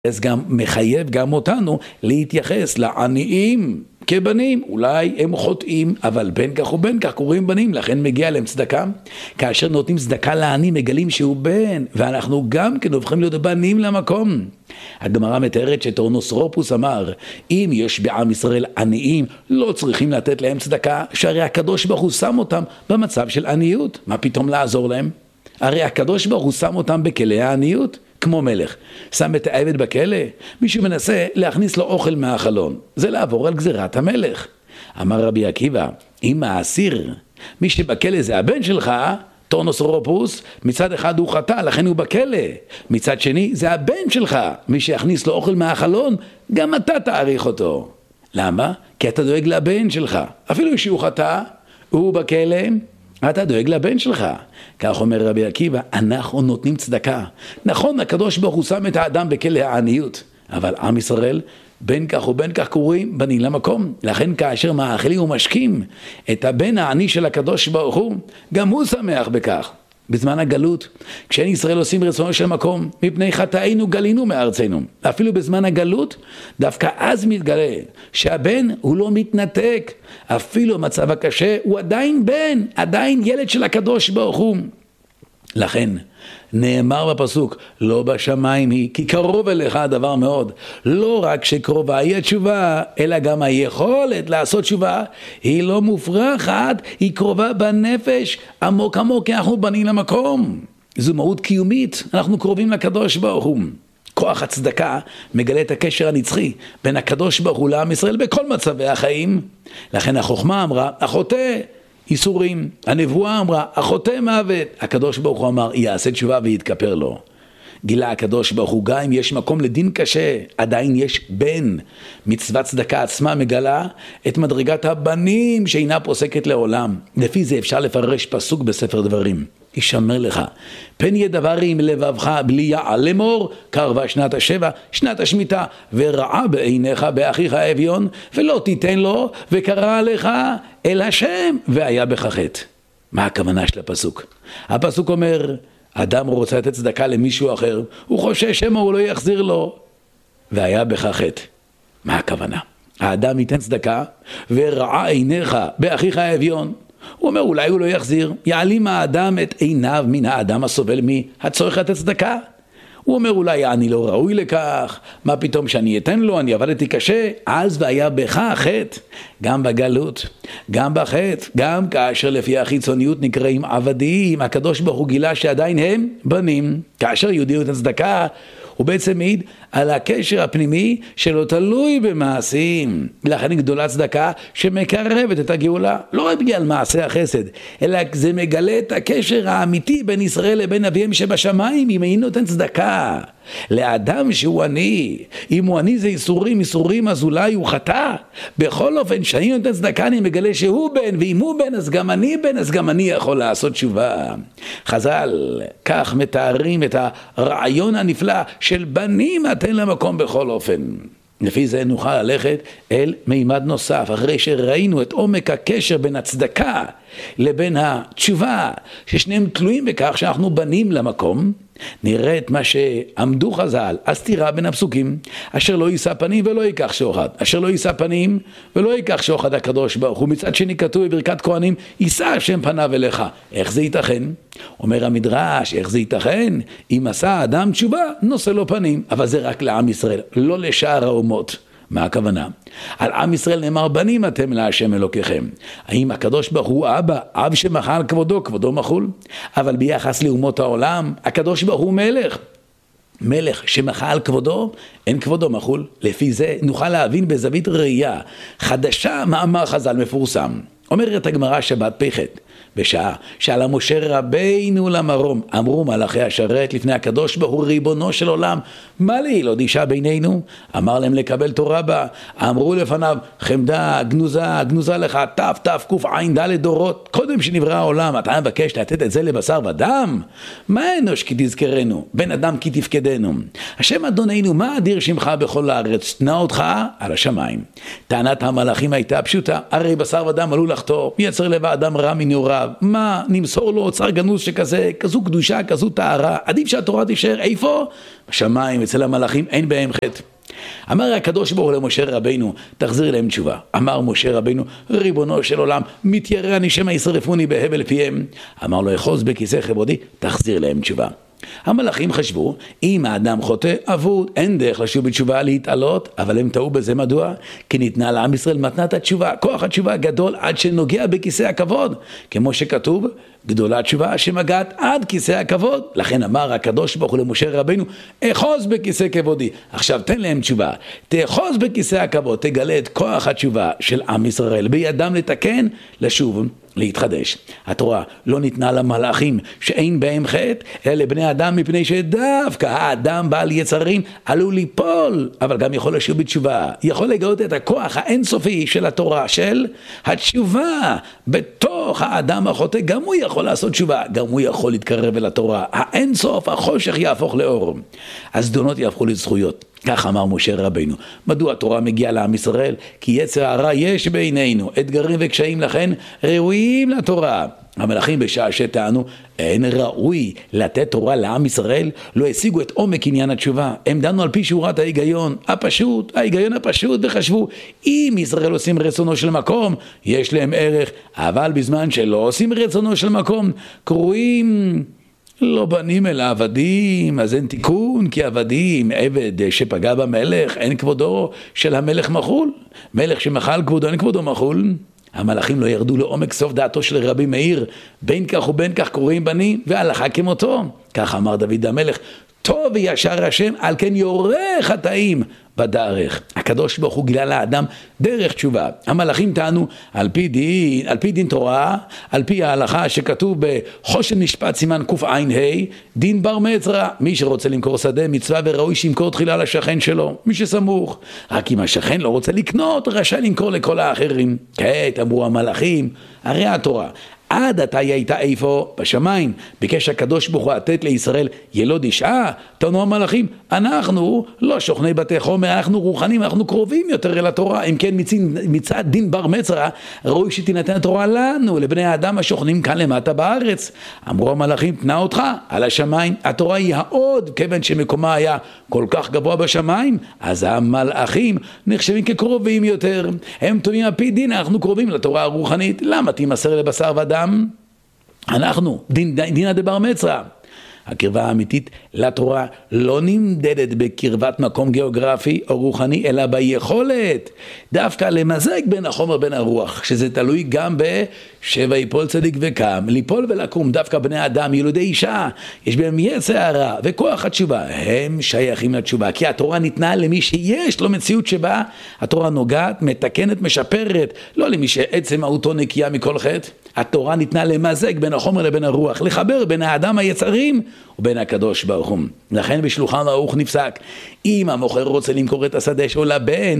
אז גם מחייב גם אותנו להתייחס לעניים כבנים. אולי הם חוטאים, אבל בין כך ובין כך קוראים בנים, לכן מגיע להם צדקה. כאשר נותנים צדקה לעני מגלים שהוא בן, ואנחנו גם כן הופכים להיות בנים למקום. הגמרא מתארת שטורנוסורופוס אמר, אם יש בעם ישראל עניים, לא צריכים לתת להם צדקה, שהרי הקדוש ברוך הוא שם אותם במצב של עניות. מה פתאום לעזור להם? הרי הקדוש ברוך הוא שם אותם בכלא העניות. כמו מלך, שם את העבד בכלא, מישהו מנסה להכניס לו אוכל מהחלון, זה לעבור על גזירת המלך. אמר רבי עקיבא, אם האסיר, מי שבכלא זה הבן שלך, טורנוסורופוס, מצד אחד הוא חטא, לכן הוא בכלא, מצד שני זה הבן שלך, מי שיכניס לו אוכל מהחלון, גם אתה תעריך אותו. למה? כי אתה דואג לבן שלך, אפילו שהוא חטא, הוא בכלא, אתה דואג לבן שלך. כך אומר רבי עקיבא, אנחנו נותנים צדקה. נכון, הקדוש ברוך הוא שם את האדם בכלא העניות, אבל עם ישראל בין כך ובין כך קוראים בנים למקום. לכן כאשר מאכילים ומשקים את הבן העני של הקדוש ברוך הוא, גם הוא שמח בכך. בזמן הגלות, כשאין ישראל עושים רצונו של מקום, מפני חטאינו גלינו מארצנו. אפילו בזמן הגלות, דווקא אז מתגלה שהבן הוא לא מתנתק. אפילו במצב הקשה הוא עדיין בן, עדיין ילד של הקדוש ברוך הוא. לכן נאמר בפסוק, לא בשמיים היא, כי קרוב אליך הדבר מאוד. לא רק שקרובה היא התשובה, אלא גם היכולת לעשות תשובה, היא לא מופרכת, היא קרובה בנפש, עמוק עמוק, כי אנחנו בנים למקום. זו מהות קיומית, אנחנו קרובים לקדוש ברוך הוא. כוח הצדקה מגלה את הקשר הנצחי בין הקדוש ברוך הוא לעם ישראל בכל מצבי החיים. לכן החוכמה אמרה, החוטא איסורים, הנבואה אמרה, החוטא מוות. הקדוש ברוך הוא אמר, יעשה תשובה ויתכפר לו. גילה הקדוש ברוך הוא, גם אם יש מקום לדין קשה, עדיין יש בן. מצוות צדקה עצמה מגלה את מדרגת הבנים שאינה פוסקת לעולם. לפי זה אפשר לפרש פסוק בספר דברים. ישמר לך, פן יהיה דברים לבבך בלי יעל לאמור, קרבה שנת השבע, שנת השמיטה, ורעה בעיניך באחיך האביון, ולא תיתן לו, וקרא עליך אל השם, והיה בך חטא. מה הכוונה של הפסוק? הפסוק אומר, אדם רוצה לתת צדקה למישהו אחר, הוא חושש שמא הוא לא יחזיר לו, והיה בך חטא. מה הכוונה? האדם ייתן צדקה, ורעה עיניך באחיך האביון. הוא אומר, אולי הוא לא יחזיר. יעלים האדם את עיניו מן האדם הסובל מהצורך לתת צדקה. הוא אומר, אולי אני לא ראוי לכך, מה פתאום שאני אתן לו, אני עבדתי קשה. אז והיה בך חטא, גם בגלות, גם בחטא, גם כאשר לפי החיצוניות נקראים עבדים, הקדוש ברוך הוא גילה שעדיין הם בנים. כאשר יהודי נותן צדקה, הוא בעצם מעיד על הקשר הפנימי שלא תלוי במעשים. לכן גדולה צדקה שמקרבת את הגאולה, לא רק בגלל מעשה החסד, אלא זה מגלה את הקשר האמיתי בין ישראל לבין אביהם שבשמיים. אם היא נותן צדקה לאדם שהוא עני, אם הוא עני זה איסורים, אז אולי הוא חטא. בכל אופן, שאני נותן צדקה אני מגלה שהוא בן, ואם הוא בן אז גם אני בן, אז גם אני יכול לעשות תשובה. חז"ל כך מתארים את הרעיון הנפלא של בנים אתן למקום בכל אופן. לפי זה נוכל ללכת אל מימד נוסף, אחרי שראינו את עומק הקשר בין הצדקה לבין התשובה, ששניהם תלויים בכך שאנחנו בנים למקום. נראה את מה שעמדו חז"ל, הסתירה בין הפסוקים, אשר לא יישא פנים ולא ייקח שוחד, אשר לא יישא פנים ולא ייקח שוחד הקדוש ברוך הוא. מצד שני כתוב בברכת כהנים, יישא השם פניו אליך. איך זה ייתכן? אומר המדרש, איך זה ייתכן? אם עשה אדם תשובה, נושא לו פנים, אבל זה רק לעם ישראל, לא לשאר האומות. מה הכוונה? על עם ישראל נאמר, בנים אתם להשם אלוקיכם. האם הקדוש ברוך הוא אבא, אב שמחה על כבודו, כבודו מחול? אבל ביחס לאומות העולם, הקדוש ברוך הוא מלך. מלך שמחה על כבודו, אין כבודו מחול. לפי זה נוכל להבין בזווית ראייה חדשה מאמר חז"ל מפורסם. אומרת הגמרא שבת פ"ח, בשעה שעלה משה רבינו למרום, אמרו מלאכי השרת לפני הקדוש ברוך הוא, ריבונו של עולם, מה לי לא דישה בינינו? אמר להם לקבל תורה בה. אמרו לפניו, חמדה, גנוזה לך, תקע"ד דורות, קודם שנברא העולם, אתה מבקש לתת את זה לבשר ודם? מה אנוש כי תזכרנו, בן אדם כי תפקדנו. השם אדוננו, מה אדיר שמך בכל הארץ? תנה אותך על השמיים. טענת המלאכים הייתה פשוטה, הרי בשר ודם עלו לחתור, יצר לב האדם רע מנעוריו. אחריו, מה, נמסור לו אוצר גנוז שכזה, כזו קדושה, כזו טהרה, עדיף שהתורה תישאר, איפה? בשמיים, אצל המלאכים, אין בהם חטא. אמר הקדוש ברוך הוא למשה רבינו, תחזיר להם תשובה. אמר משה רבינו, ריבונו של עולם, מתיירא אני שמא ישרפוני בהבל פיהם. אמר לו, אחוז בכיסא כבודי, תחזיר להם תשובה. המלאכים חשבו, אם האדם חוטא, אבוד, אין דרך לשוב בתשובה להתעלות, אבל הם טעו בזה מדוע? כי ניתנה לעם ישראל מתנת התשובה, כוח התשובה גדול עד שנוגע בכיסא הכבוד, כמו שכתוב, גדולה תשובה שמגעת עד כיסא הכבוד. לכן אמר הקדוש ברוך הוא למשה רבינו, אחוז בכיסא כבודי. עכשיו תן להם תשובה, תאחוז בכיסא הכבוד, תגלה את כוח התשובה של עם ישראל, בידם לתקן, לשוב, להתחדש. התורה לא ניתנה למלאכים שאין בהם חטא, אלא לבני אדם, מפני שדווקא האדם בעל יצרים עלול ליפול, אבל גם יכול לשוב בתשובה, יכול לגלות את הכוח האינסופי של התורה, של התשובה בתוך האדם החוטא. גם הוא יכול לעשות תשובה, גם הוא יכול להתקרב אל התורה. האינסוף, החושך יהפוך לאור, הזדונות יהפכו לזכויות. כך אמר משה רבינו. מדוע התורה מגיעה לעם ישראל? כי יצר הרע יש בינינו, אתגרים וקשיים, לכן ראויים לתורה. המלאכים בשעה שטענו, אין ראוי לתת תורה לעם ישראל, לא השיגו את עומק עניין התשובה. הם דנו על פי שורת ההיגיון הפשוט, ההיגיון הפשוט, וחשבו, אם ישראל עושים רצונו של מקום, יש להם ערך, אבל בזמן שלא עושים רצונו של מקום, קרואים לא בנים אלא עבדים, אז אין תיקון, כי עבדים, עבד שפגע במלך, אין כבודו של המלך מחול. מלך שמחל כבודו, אין כבודו מחול. המלאכים לא ירדו לעומק סוף דעתו של רבי מאיר, בין כך ובין כך קוראים בנים, והלכה כמותו. כך אמר דוד המלך, טוב וישר השם, על כן יורה חטאים בדרך. הקדוש ברוך הוא גילה לאדם דרך תשובה. המלאכים טענו, על פי דין תורה, על פי ההלכה שכתוב בחושן משפט סימן קע"ה, דין בר מצרה, מי שרוצה למכור שדה מצווה וראוי שימכור תחילה לשכן שלו, מי שסמוך. רק אם השכן לא רוצה לקנות, רשאי למכור לכל האחרים. כעת אמרו המלאכים, הרי התורה עד עתה היא הייתה איפה? בשמיים. ביקש הקדוש ברוך הוא לתת לישראל ילוד אישה. טענו המלאכים, אנחנו לא שוכני בתי חומר, אנחנו רוחנים, אנחנו קרובים יותר אל התורה. אם כן, מצד דין בר מצרה, ראוי שתינתן התורה לנו, לבני האדם השוכנים כאן למטה בארץ. אמרו המלאכים, תנה אותך על השמיים. התורה היא העוד, כיוון שמקומה היה כל כך גבוה בשמיים, אז המלאכים נחשבים כקרובים יותר. הם טוענים על פי דין, אנחנו קרובים לתורה הרוחנית. למה תימסר לבשר ודם? אנחנו, דינא דבר מצרה. הקרבה האמיתית לתורה לא נמדדת בקרבת מקום גיאוגרפי או רוחני, אלא ביכולת דווקא למזג בין החומר בין הרוח, שזה תלוי גם בשבע יפול צדיק וקם, ליפול ולקום. דווקא בני אדם, ילודי אישה, יש בהם יצר הרע וכוח התשובה, הם שייכים לתשובה, כי התורה ניתנה למי שיש לו מציאות שבה התורה נוגעת, מתקנת, משפרת, לא למי שעצם מהותו נקייה מכל חטא. התורה ניתנה למזג בין החומר לבין הרוח, לחבר בין האדם היצרים ובין הקדוש ברוך הוא. לכן בשולחן ערוך נפסק, אם המוכר רוצה למכור את השדה שלו לבן,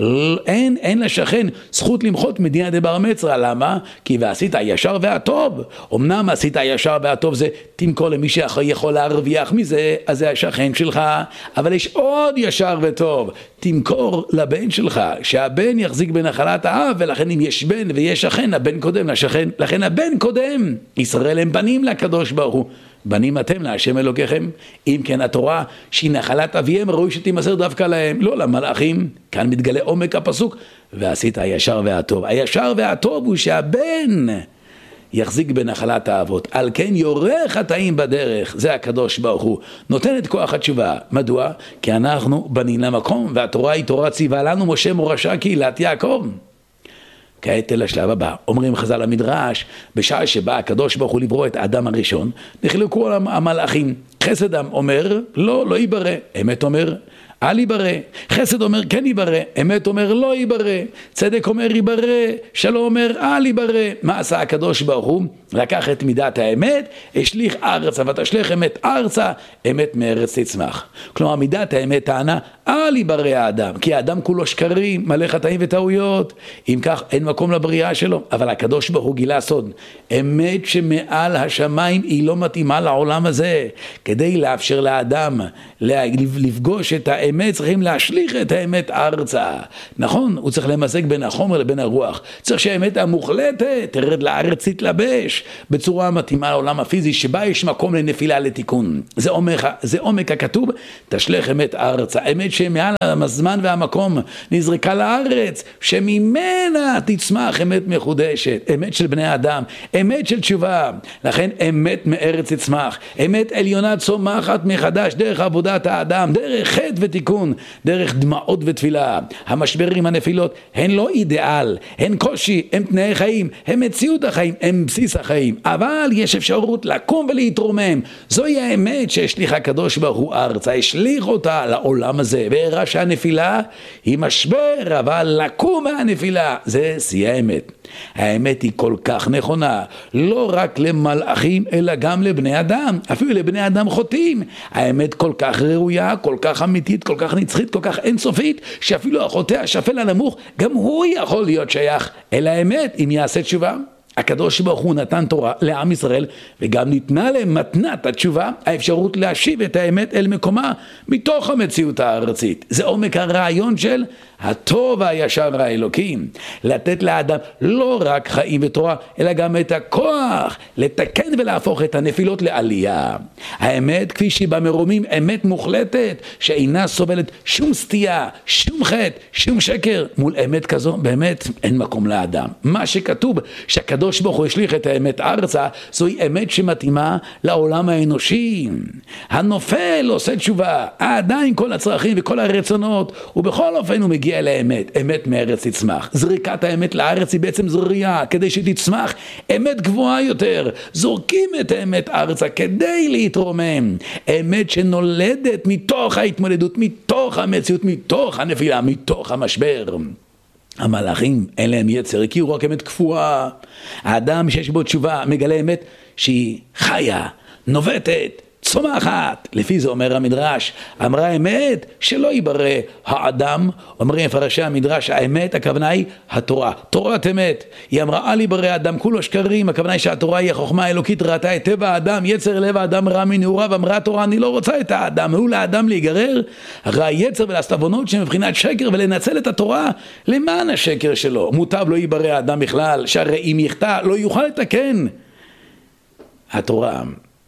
אין לשכן זכות למחות מדינא דבר מצרה. למה? כי ועשית הישר והטוב. אמנם עשית הישר והטוב זה תמכור למי שיכול להרוויח מזה, אז זה השכן שלך, אבל יש עוד ישר וטוב, תמכור לבן שלך, שהבן יחזיק בנחלת האב, ולכן אם יש בן ויש שכן, הבן קודם לשכן, לכן הבן קודם. ישראל הם בנים לקדוש ברוך הוא, בנים אתם להשם אלוקיכם. אם כן, התורה שהיא נחלת אביהם ראוי שתימסר דווקא להם, לא למלאכים. כאן מתגלה עומק הפסוק, ועשית הישר והטוב. הישר והטוב הוא שהבן יחזיק בנחלת האבות, על כן יורה חטאים בדרך. זה הקדוש ברוך הוא נותן את כוח התשובה. מדוע? כי אנחנו בנים למקום, והתורה היא תורה ציווה לנו, משה מורשה קהילת יעקב. כעת אל השלב הבא, אומרים חז"ל המדרש, בשעה שבא הקדוש ברוך הוא לברוא את האדם הראשון, נחלקו המלאכים. חסד אומר לא ייברא, אמת אומר אל ייברא. חסד אומר כן ייברא, אמת אומר לא ייברא. צדק אומר ייברא, שלום אומר אל ייברא. מה עשה הקדוש ברוך הוא? לקח את מידת האמת, השליך ארצה, ותשליך אמת ארצה, אמת מארץ תצמח. כלומר מידת האמת טענה, אל יברא האדם, כי האדם כולו שקרים, מלא חטאים וטעויות, אם כך אין מקום לבריאה שלו. אבל הקדוש ברוך הוא גילה סוד, אמת שמעל השמיים היא לא מתאימה לעולם הזה. כדי לאפשר לאדם לפגוש את האמת, צריכים להשליך את האמת ארצה. נכון, הוא צריך למזג בין החומר לבין הרוח, צריך שהאמת המוחלטת תרד לארץ, תתלבש בצורה מתאימה לעולם הפיזי, שבה יש מקום לנפילה, לתיקון. זה עומק הכתוב, תשלח אמת ארצה, אמת שמעל הזמן והמקום נזרקה לארץ, שממנה תצמח אמת מחודשת, אמת של בני אדם, אמת של תשובה. לכן אמת מארץ תצמח, אמת עליונה צומחת מחדש דרך עבודת האדם, דרך חטא ותיקון, דרך דמעות ותפילה. המשברים, הנפילות, הן לא אידיאל, הן קושי, הן תנאי חיים, הן מציאות החיים, הן בסיס החיים, אבל יש אפשרות לקום ולהתרומם. זוהי האמת שהשליך הקדוש ברוך הוא ארצה, השליך אותה לעולם הזה, והראה שהנפילה היא משבר, אבל לקום מהנפילה זה שיא האמת. האמת היא כל כך נכונה, לא רק למלאכים אלא גם לבני אדם, אפילו לבני אדם חוטאים. האמת כל כך ראויה, כל כך אמיתית, כל כך נצחית, כל כך אינסופית, שאפילו החוטא השפל הנמוך, גם הוא יכול להיות שייך אל האמת אם יעשה תשובה. הקדוש ברוך הוא נתן תורה לעם ישראל, וגם ניתנה להם מתנת התשובה, האפשרות להשיב את האמת אל מקומה מתוך המציאות הארצית. זה עומק הרעיון של הטוב הישר האלוקים, לתת לאדם לא רק חיים ותורה, אלא גם את הכוח לתקן ולהפוך את הנפילות לעלייה. האמת כפי שהיא במרומים, אמת מוחלטת שאינה סובלת שום סטייה, שום חטא, שום שקר. מול אמת כזו באמת אין מקום לאדם. מה שכתוב שהקדוש ברוך הוא השליך את האמת ארצה, זוהי אמת שמתאימה לעולם האנושי. הנופל עושה תשובה, האדם עם כל הצרכים וכל הרצונות, ובכל אופן הוא מגיע לאמת, אמת מארץ תצמח. זריקת האמת לארץ היא בעצם זריעה, כדי שתצמח אמת גבוהה יותר. זורקים את האמת ארצה כדי להתרומם. אמת שנולדת מתוך ההתמודדות, מתוך המציאות, מתוך הנפילה, מתוך המשבר. המלאכים אין להם יצר, הכירו רק אמת קפואה. האדם שיש בו תשובה מגלה אמת שהיא חיה, נובטת, צומחת. לפי זה אומר המדרש, אמרה אמת שלא ייברא האדם. אומרים מפרשי המדרש, האמת הכוונה היא התורה, תורת אמת. היא אמרה אל ייברא האדם כולו שקרים, הכוונה היא שהתורה היא החוכמה האלוקית, ראתה את טבע האדם, יצר לב האדם רע מנעוריו, אמרה התורה אני לא רוצה את האדם, הוא לאדם להיגרר אחרי היצר ולהסתבונות שמבחינת שקר, ולנצל את התורה למען השקר שלו. מוטב לא ייברא האדם בכלל, שהרי אם יחטא לא יוכל לתקן. התורה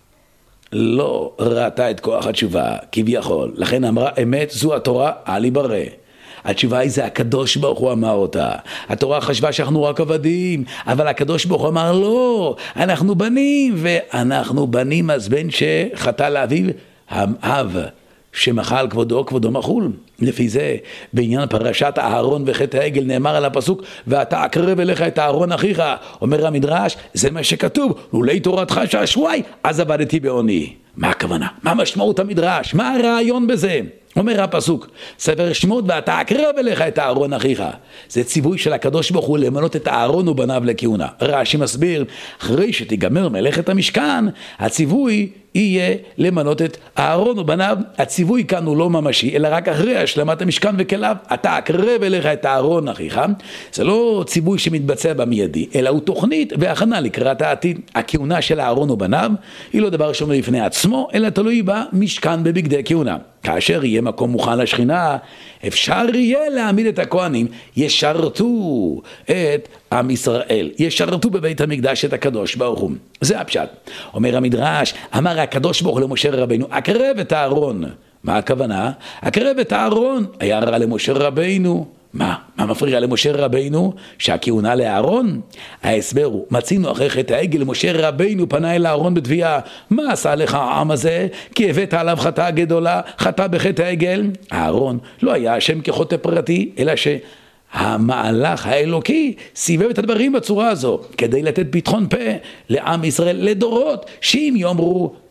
לא ראתה את כוח התשובה כביכול, לכן אמרה אמת זו התורה אל ייברא. התשובה היא זה הקדוש ברוך הוא אמר אותה. התורה חשבה שאנחנו רק עבדים, אבל הקדוש ברוך הוא אמר לא, אנחנו בנים, ואנחנו בנים אז בן שחטא לאביו, האב שמחל כבודו כבודו מחול. לפי זה בעניין פרשת אהרון וחטא העגל נאמר על הפסוק ואתה אקרב אליך את אהרון אחיך. אומר המדרש זה מה שכתוב, לולי תורתך שעשועי אז עבדתי בעוני. מה הכוונה? מה משמעות המדרש? מה הרעיון בזה? אומר הפסוק ספר שמות ואתה אקרב אליך את אהרון אחיך, זה ציווי של הקדוש ברוך הוא למנות את אהרון ובניו לכהונה. רש"י מסביר אחרי שתיגמר מלאכת המשכן הציווי יהיה למנות את אהרון ובניו. הציווי כאן הוא לא ממשי אלא רק אחרי השלמת המשכן וכליו. אתה אקרב אליך את אהרון אחיך, זה לא ציווי שמתבצע במיידי אלא הוא תוכנית והכנה לקראת העתיד. הכהונה של אהרון ובניו היא לא דבר שעומד בפני עצמו אלא תלוי במשכן בבגדי כהונה. כאשר יהיה מקום מוכן לשכינה אפשר יהיה להעמיד את הכהנים ישרתו את עם ישראל, ישרתו בבית המקדש את הקדוש ברוך הוא. זה הפשט. אומר המדרש, אמר הקדוש ברוך הוא למשה רבינו אקרב את אהרון. מה הכוונה? אקרב את אהרון היה רע למשה רבינו. מה מפריע למשה רבינו? שהכהונה לאהרון? ההסבר הוא, מצינו אחרי חטא העגל משה רבינו פנה אל אהרון בתביעה, מה עשה לך העם הזה? כי הבאת עליו חטאה גדולה, חטא בחטא העגל. אהרון לא היה השם כחוטא פרטי, אלא שהמהלך האלוקי סיבב את הדברים בצורה הזו, כדי לתת פתחון פה לעם ישראל לדורות, שאם יאמרו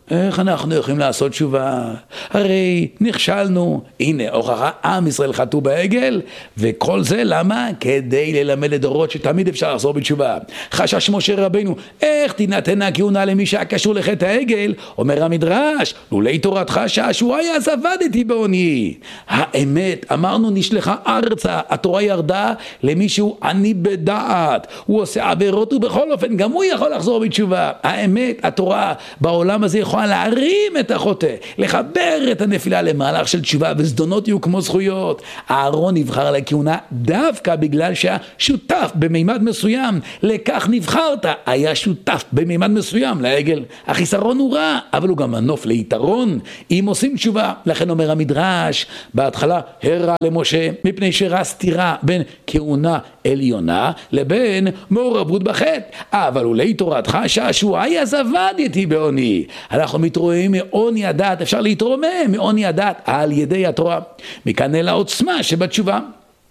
איך אנחנו יכולים לעשות תשובה? הרי נכשלנו. הנה, הוכחה, עם ישראל חטאו בעגל, וכל זה למה? כדי ללמד לדורות שתמיד אפשר לחזור בתשובה. חשש משה רבינו, איך תינתן הכהונה למי שקשור לחטא העגל? אומר המדרש, לולי תורתך שהשועי אז עבדתי בעוני. האמת, אמרנו נשלחה ארצה, התורה ירדה למישהו עני בדעת, הוא עושה עבירות ובכל אופן גם הוא יכול לחזור בתשובה. האמת, התורה בעולם הזה יכולה להרים את החוטא, לחבר את הנפילה למהלך של תשובה, וזדונות יהיו כמו זכויות. אהרון נבחר לכהונה דווקא בגלל שהשותף במימד מסוים, לכך נבחרת, היה שותף במימד מסוים לעגל. החיסרון הוא רע, אבל הוא גם מנוף ליתרון אם עושים תשובה. לכן אומר המדרש בהתחלה, הרע למשה מפני שראה סתירה בין כהונה עליונה לבין מעורבות בחטא. אבל אולי תורתך שהשועי אז עבדתי בעוני. אנחנו מתרוממים מעוני הדעת, אפשר להתרומם מעוני הדעת על ידי התורה. מכאן אל העוצמה שבתשובה.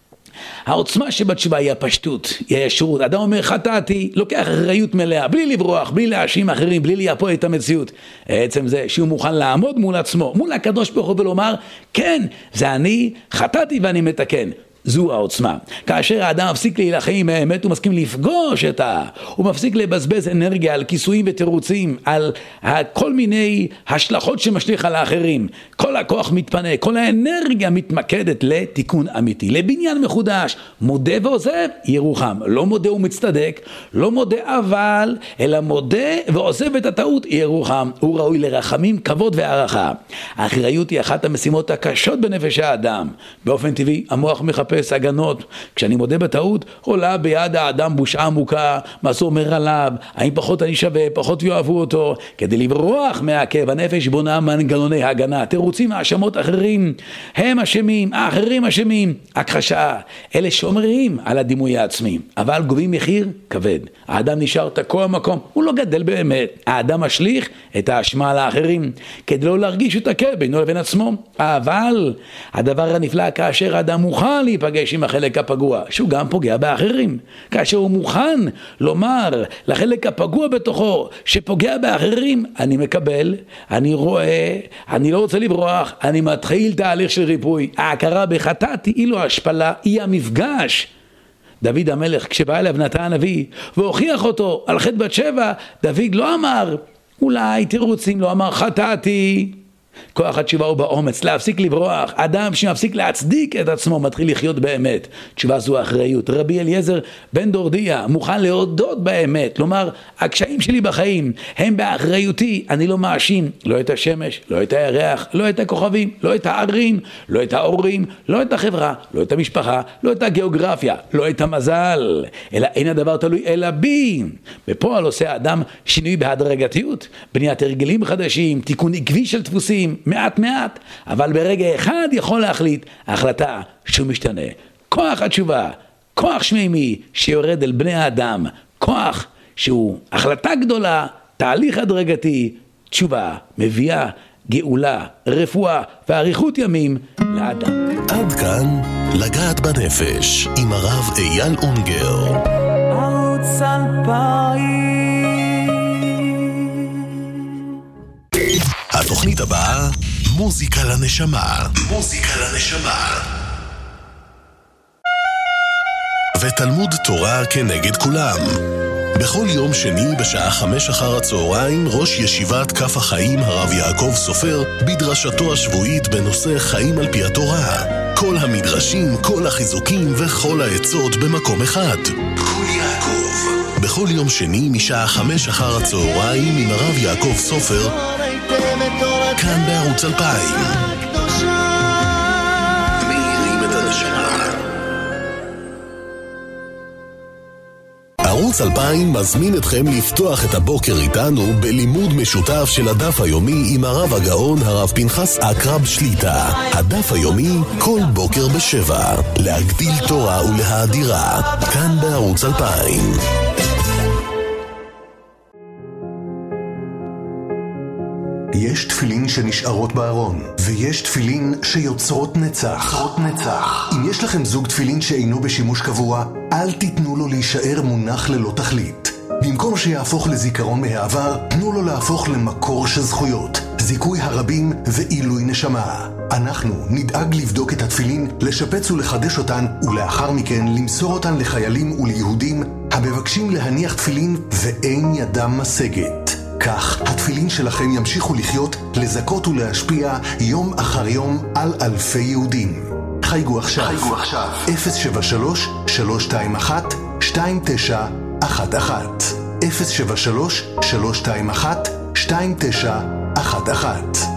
העוצמה שבתשובה היא הפשטות, היא הישרות. אדם אומר חטאתי, לוקח אחריות מלאה, בלי לברוח, בלי להאשים אחרים, בלי לייפות את המציאות. עצם זה שהוא מוכן לעמוד מול עצמו, מול הקדוש ברוך הוא ולומר, כן, זה אני, חטאתי ואני מתקן. זו העוצמה. כאשר האדם מפסיק להילחם עם האמת, הוא מסכים לפגוש הוא מפסיק לבזבז אנרגיה על כיסויים ותירוצים, על כל מיני השלכות שמשליך על האחרים. כל הכוח מתפנה, כל האנרגיה מתמקדת לתיקון אמיתי, לבניין מחודש. מודה ועוזב, ירוחם. לא מודה ומצטדק, לא מודה אבל, אלא מודה ועוזב את הטעות, ירוחם. הוא ראוי לרחמים, כבוד והערכה. האחריות היא אחת המשימות הקשות בנפש האדם. באופן טבעי, המוח מחפש הגנות. כשאני מודה בטעות, עולה ביד האדם בושה עמוקה, מה זה אומר עליו, האם פחות אני שווה, פחות יאהבו אותו. כדי לברוח מהכאב, הנפש בונה מנגנוני הגנה, תירוצים, האשמות אחרים, הם אשמים, האחרים אשמים, הכחשה, אלה שומרים על הדימוי העצמי, אבל גובים מחיר כבד. האדם נשאר תקוע המקום, הוא לא גדל באמת. האדם משליך את האשמה על האחרים, כדי לא להרגיש את הכאב בינו לבין עצמו. אבל הדבר הנפלא, כאשר האדם מוכן להיפגש עם החלק הפגוע, שהוא גם פוגע באחרים, כאשר הוא מוכן לומר לחלק הפגוע בתוכו שפוגע באחרים, אני מקבל, אני רואה, אני לא רוצה לברוח, אני מתחיל תהליך של ריפוי. ההכרה בחטאתי היא לא השפלה, היא המפגש. דוד המלך, כשבא אליו נתן הנביא והוכיח אותו על חטא בת שבע, דוד לא אמר אולי תירוצים, לא אמר חטאתי. כוח התשובה הוא באומץ, להפסיק לברוח. אדם שמפסיק להצדיק את עצמו מתחיל לחיות באמת. תשובה זו אחריות. רבי אליעזר בן דורדיה מוכן להודות באמת, לומר הקשיים שלי בחיים הם באחריותי, אני לא מאשים לא את השמש, לא את הירח, לא את הכוכבים, לא את הערים, לא את ההורים, לא את החברה, לא את המשפחה, לא את הגיאוגרפיה, לא את המזל, אלא אין הדבר תלוי אלא בי. בפועל עושה האדם שינוי בהדרגתיות, בניית הרגלים חדשים, תיקון עקבי של דפוסים, מעט מעט, אבל ברגע אחד יכול להחליט החלטה שהוא משתנה. כוח התשובה, כוח שמימי שיורד אל בני האדם, כוח שהוא החלטה גדולה, תהליך הדרגתי. תשובה מביאה גאולה, רפואה ואריכות ימים לאדם. עד כאן לגעת בנפש עם הרב אייל אונגר. ערוץ 2000. התוכנית הבאה, מוזיקה לנשמה. מוזיקה לנשמה. ותלמוד תורה כנגד כולם. בכל יום שני בשעה 5 אחר הצהריים, ראש ישיבת כף החיים הרב יעקב סופר בדרשתו השבועית בנושא חיים על פי התורה. כל המדרשים, כל החיזוקים וכל העצות במקום אחד. כל יעקב. בכל יום שני משעה 5 אחר הצהריים עם הרב יעקב סופר, כאן בערוץ 2000. מאירים את הנשמה. ערוץ 2000 מזמין אתכם לפתוח את הבוקר איתנו בלימוד משותף של הדף היומי עם הרב הגאון הרב פנחס אקרב שליטה. הדף היומי כל בוקר ב7. להגדיל תורה ולהאדירה. כאן בערוץ 2000. יש תפילין שנשארות בארון, ויש תפילין שיוצרות נצח. אם יש לכם זוג תפילין שאינו בשימוש קבוע, אל תיתנו לו להישאר מונח ללא תכלית. במקום שיהפוך לזיכרון מהעבר, תנו לו להפוך למקור של זכויות, זיכוי הרבים ועילוי נשמה. אנחנו נדאג לבדוק את התפילין, לשפץ ולחדש אותן, ולאחר מכן למסור אותן לחיילים וליהודים המבקשים להניח תפילין ואין ידם משגת. כך התפילין שלכם ימשיכו לחיות, לזכות ולהשפיע יום אחר יום על אלפי יהודים. חייגו עכשיו 073-321-2911 073-321-2911